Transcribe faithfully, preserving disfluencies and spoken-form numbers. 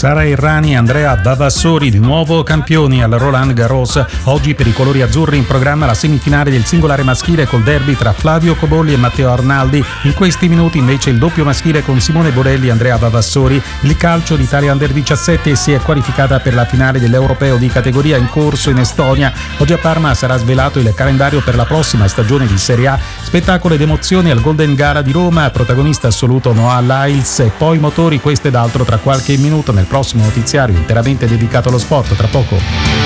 Sara Errani e Andrea Vavassori di nuovo campioni al Roland Garros. Oggi per i colori azzurri in programma la semifinale del singolare maschile col derby tra Flavio Cobolli e Matteo Arnaldi. In questi minuti invece il doppio maschile con Simone Borelli e Andrea Vavassori. Il calcio d'Italia Under diciassette si è qualificata per la finale dell'Europeo di categoria in corso in Estonia. Oggi a Parma sarà svelato il calendario per la prossima stagione di Serie A. Spettacolo ed emozioni al Golden Gala di Roma, protagonista assoluto Noah Lyles e poi motori, questo ed altro tra qualche minuto nel prossimo notiziario interamente dedicato allo sport. Tra poco.